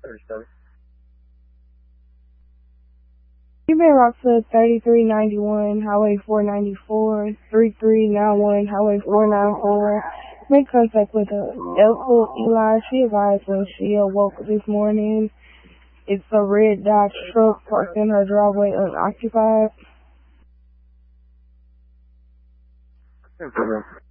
37. You've been route to 3391, Highway 494, 3391, Highway 494. Make contact with the Elko Eli. She advised when she awoke this morning. It's a red Dodge truck parked in her driveway unoccupied.